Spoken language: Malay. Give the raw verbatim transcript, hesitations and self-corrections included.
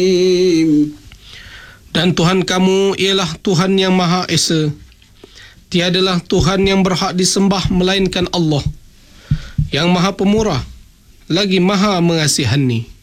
Dan Tuhan kamu ialah Tuhan yang Maha Esa. Tiadalah Tuhan yang berhak disembah melainkan Allah, yang Maha Pemurah lagi Maha Mengasihani.